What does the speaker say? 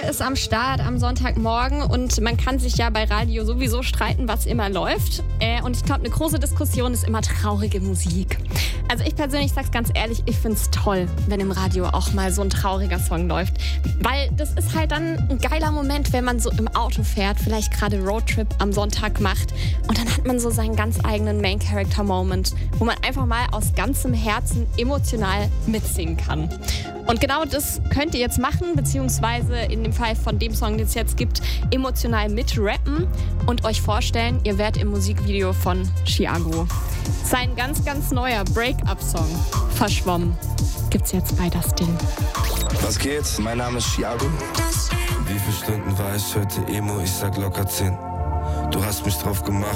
ist am Start am Sonntagmorgen und man kann sich ja bei Radio sowieso streiten, was immer läuft. Und ich glaube, eine große Diskussion ist immer traurige Musik. Also ich persönlich sag's ganz ehrlich, ich find's toll, wenn im Radio auch mal so ein trauriger Song läuft. Weil das ist halt dann ein geiler Moment, wenn man so im Auto fährt, vielleicht gerade Roadtrip am Sonntag macht. Und dann hat man so seinen ganz eigenen Main-Character-Moment, wo man einfach mal aus ganzem Herzen emotional mitsingen kann. Und genau das könnt ihr jetzt machen, beziehungsweise in dem Fall von dem Song, den es jetzt gibt, emotional mitrappen und euch vorstellen, ihr wärt im Musikvideo von Chiago. Sein ganz, ganz neuer Break-up-Song, Verschwommen, gibt's jetzt bei Das Ding. Was geht? Mein Name ist Chiago. Wie viele Stunden war ich heute Emo? Ich sag locker 10. Du hast mich drauf gemacht.